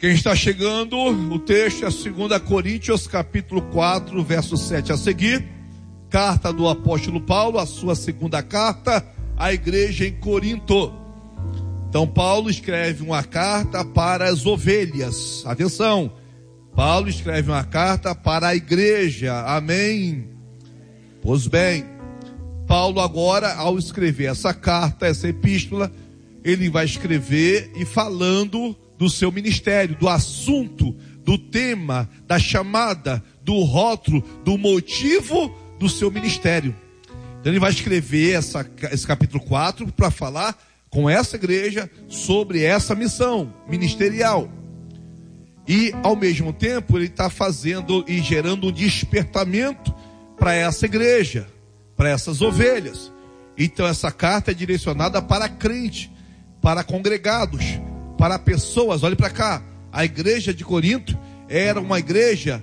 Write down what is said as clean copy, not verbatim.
Quem está chegando, o texto é 2 Coríntios, capítulo 4, verso 7 a seguir. Carta do apóstolo Paulo, a sua segunda carta à igreja em Corinto. Então Paulo escreve uma carta para as ovelhas. Atenção, Paulo escreve uma carta para a igreja. Amém? Pois bem, Paulo agora, ao escrever essa carta, essa epístola, ele vai escrever e falando do seu ministério, do assunto, do tema, da chamada, do rótulo, do motivo do seu ministério. Então ele vai escrever esse capítulo 4 para falar com essa igreja sobre essa missão ministerial. E ao mesmo tempo ele está fazendo e gerando um despertamento para essa igreja, para essas ovelhas. Então essa carta é direcionada para crente, para congregados, para pessoas. Olhe para cá, a igreja de Corinto era uma igreja